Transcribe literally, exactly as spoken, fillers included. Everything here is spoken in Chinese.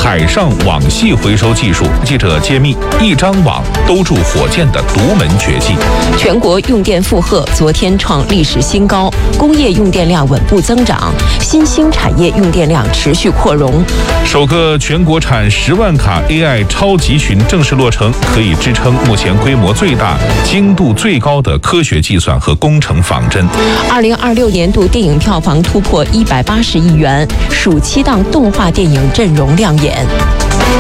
海上网系回收技术。记者揭秘一张网兜住火箭的独门绝技。 全国用电负荷昨天创历史新高，工业用电量稳步增长，新兴产业用电量持续扩容。 首个全国产十万卡 A I 超集群正式落成，可以支撑目前规模最大、精度最高的科学计算和工程仿真。 二零二六年度电影票房突破一百八十亿元，暑期档动画电影阵容亮眼。